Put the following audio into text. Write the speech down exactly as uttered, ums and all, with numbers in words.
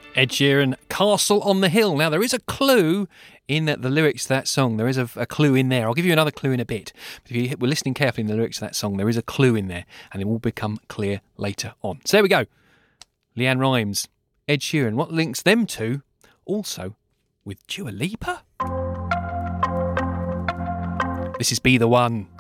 Ed Sheeran, Castle on the Hill. Now, there is a clue in the, the lyrics to that song. There is a, a clue in there. I'll give you another clue in a bit. If you were listening carefully in the lyrics to that song, there is a clue in there, and it will become clear later on. So there we go. Leanne Rimes, Ed Sheeran. What links them to? Also, with Dua Lipa? This is Be The One.